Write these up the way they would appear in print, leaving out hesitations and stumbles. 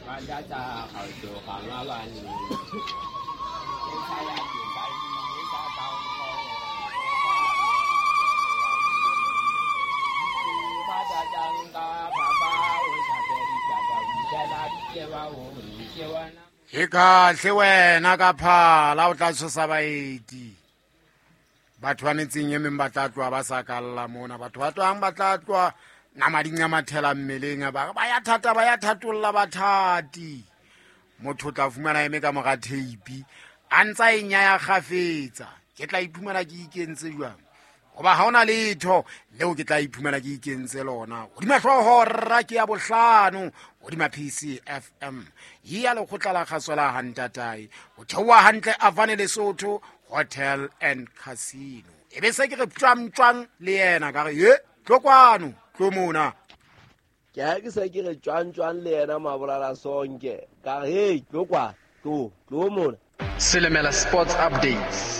Ikahle wena ka phala o tla tshosa baeti batho ba metseng e meng ba tla tloa ba sa kalla mona batho ba tloang ba tla tloa nama di nyamathela mmeleng ba ya thatolla bathati motho o tla fumana eme ka mora theipi a ntsa e nyaya kgafetsa ke tla iphumana ke ikentse jwang goba ha ona letho leo ke tla iphumana ke ikentse lona hodima hlohora ke ya bohlano hodima PC FM ya lekgotla la kgaso la Hantatai o theoha hantle Avane Lesotho Hotel and Casino ebe se ke re tswang le yena ka re ye tlokwano tlomona ke ha ke se ke re tswang le yena mabolala sonke ka re hey tlokwa tlomona Selemela Sports Updates.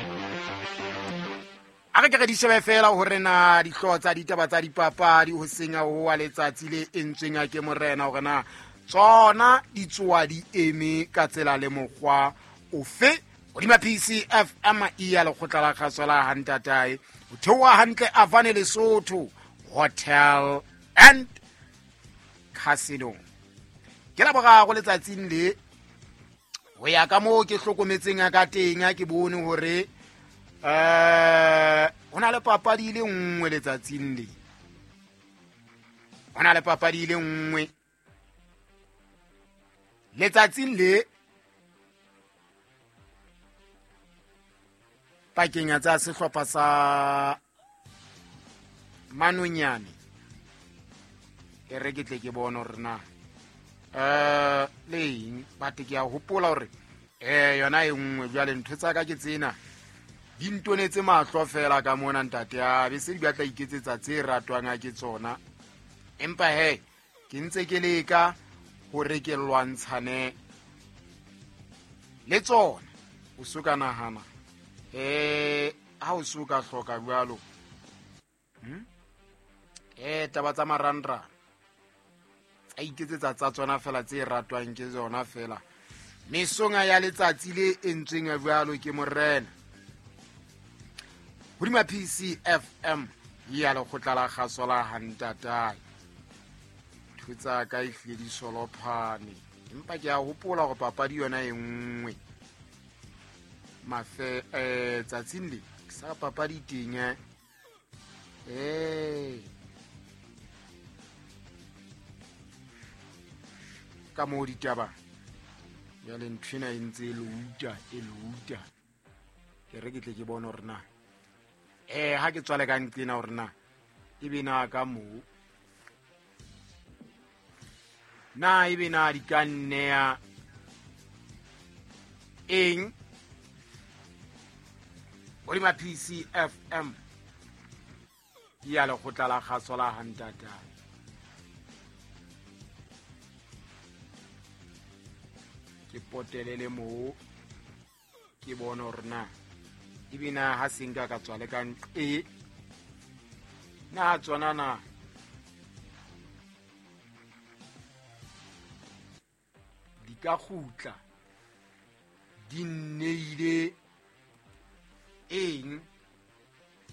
a re ke re di shebe fela hore na dihloho tsa ditaba tsa dipapadi ho senya ho wa letsatsi le entsweng a ke morena hore na tsona di tsoa di eme ka tsela le mokgwa ofe hodima PC FM ya lekgotla la kgaso la Hantatai o theoha hantle Avane Lesotho Hotel and Casino ke la boraro letsatsing le ho ya ka moo ke hlokometseng a ka teng a ke bone hore ona le papadi le nngwe letsatsing le ona le papadi le nngwe letsatsing le pakeng tsa sehlopha sa Manonyane e re ke tle ke bone hore na leng bate ke a hopola hore yona e nngwe jwale ntho tsa ka ke tsena di ntonetse mahlo fela ka mona ntate ya be se di batla iketsetsa tse ratwang a ke tsona empa ke ntse ke leka hore ke lwantshane le tsona o soka nahana ha o soka hloka jwalo taba tsa marandra a iketsetsa tsa tsona fela tse ratwang ke tsona fela mesonga ya letsatsi le entsweng a jwalo ke morena hodima PC FM ya lekgotla la kgaso la Hantatai thutsa ka ihle di solophane empa ke a hopola hore papadi yona e nngwe tsatsing le sa papadi teng ka mo ditaba ya le nthwena e ntse e louta ke re ke tle ke bone hore na ha ke tswale ka nqena hore na e be na ka moo na e be na di ka nneya eng hodima PC FM ya lekgotla la kgaso la Hantatai ke potelele moo ke bone hore na ibina ha singa ka tswale ka na tsona na di ka khutla di nneile eng